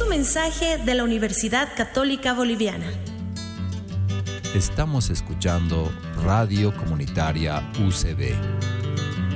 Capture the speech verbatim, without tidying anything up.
un mensaje de la Universidad Católica Boliviana. Estamos escuchando Radio Comunitaria U C B.